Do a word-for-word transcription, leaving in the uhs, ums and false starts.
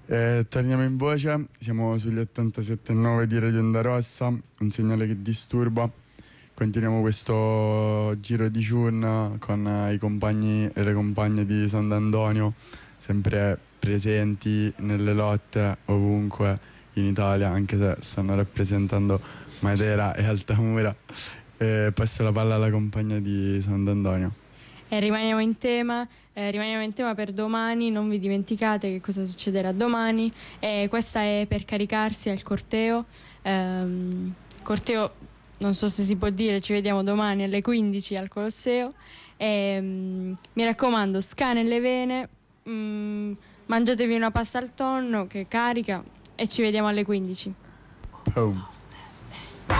Eh, torniamo in voce, siamo sugli ottantasette virgola nove di Radio Onda Rossa, un segnale che disturba. Continuiamo questo giro di Ciun con eh, i compagni e le compagne di Sant'Antonio, sempre presenti nelle lotte ovunque in Italia, anche se stanno rappresentando Matera e Altamura. Eh, passo la palla alla compagna di Sant'Antonio. Eh, rimaniamo in tema, eh, rimaniamo in tema per domani, non vi dimenticate che cosa succederà domani. Eh, questa è per caricarsi al corteo. Ehm, corteo, non so se si può dire, ci vediamo domani alle quindici al Colosseo. Ehm, mi raccomando, Ska nelle vene, mm, mangiatevi una pasta al tonno che carica e ci vediamo alle quindici. Oh.